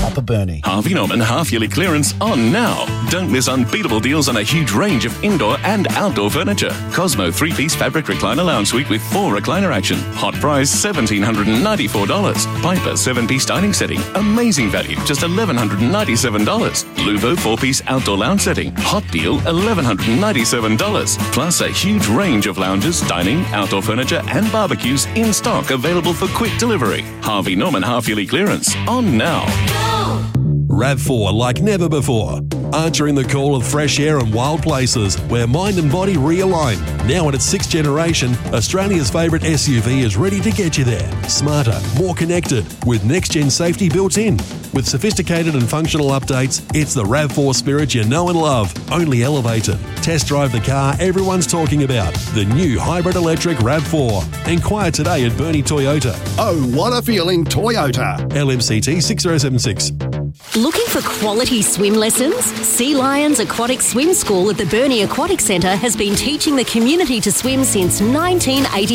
Upper Burnie. Harvey Norman half-yearly clearance on now. Don't miss unbeatable deals on a huge range of indoor and outdoor furniture. Cosmo 3-piece fabric recliner lounge suite with 4 recliner action. Hot price $1,794. Piper 7-piece dining setting. Amazing value, just $1,197. Luvo 4-piece outdoor lounge setting. Hot deal, $1,197. Plus a huge range of lounges, dining, outdoor furniture and barbecues in stock, available for quick delivery. Harvey Norman half-yearly clearance on now. RAV4 like never before. Answering the call of fresh air and wild places where mind and body realign. Now in its 6th generation, Australia's favourite SUV is ready to get you there. Smarter, more connected, with next-gen safety built in. With sophisticated and functional updates, it's the RAV4 spirit you know and love, only elevated. Test drive the car everyone's talking about, the new hybrid electric RAV4. Inquire today at Burnie Toyota. Oh, what a feeling, Toyota. LMCT 6076. Looking for quality swim lessons? Sea Lions Aquatic Swim School at the Burnie Aquatic Centre has been teaching the community to swim since 1980.